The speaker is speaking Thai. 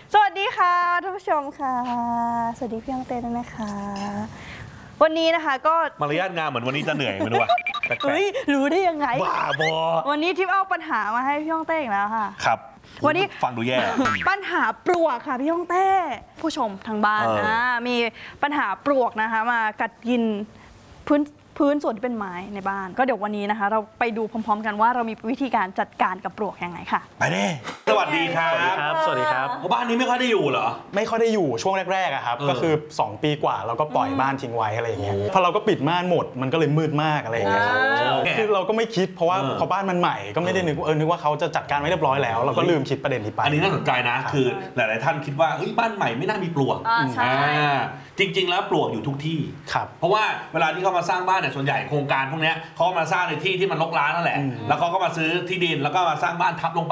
สวัสดีค่ะท่านผู้ชมค่ะสวัสดีพี่ยองเต้ด้วยนะคะวันนี้นะคะก็มารยาทงามเหมือนวันนี้จะเหนื่อยไม่รู้ว่าเฮ้ยรู้ได้ยังไงบ้าบอวันนี้ทิพย์เอาปัญหามาให้พี่ยองเต้อีกแล้วค่ะครับวันนี้ฟังดูแย่ปัญหาปลวกค่ะพี่ยองเต้ผู้ชมทางบ้านมีปัญหาปลวกนะคะมากัดกินพื้นส่วนที่เป็นไม้ในบ้านก็เดี๋ยววันนี้นะคะเราไปดูพร้อมๆกันว่าเรามีวิธีการจัดการกับปลวกยังไงค่ะไปเด้สวัสดีครับสวัสดีครับบ้านนี้ไม่ค่อยได้อยู่เหรอไม่ค่อยได้อยู่ช่วงแรกๆอะครับก็คือ2 ปีกว่าเราก็ปล่อยบ้านทิ้งไว้อะไรอย่างเงี้ยพอเราก็ปิดม่านหมดมันก็เลยมืดมากอะไรอย่างเงี้ยครับคือเราก็ไม่คิดเพราะว่าพอบ้านมันใหม่ก็ไม่ได้นึกว่าเขาจะจัดการไว้เรียบร้อยแล้วเราก็ลืมคิดประเด็นนี้ไปอันนี้น่าสนใจนะคือหลายๆท่านคิดว่าเฮ้ยบ้านใหม่ไม่น่ามีปลวกจริงๆแล้วปลวกอยู่ทุกที่เพราะว่าเวลาที่เขามาสร้างบ้านเนี่ยส่วนใหญ่โครงการพวกนี้เขามาสร้างในที่ที่มันรกร้างนั่นแหละแล้วเขาก็มาซื้อที่ดินแล้วก็มาสร้างบ้านทับลง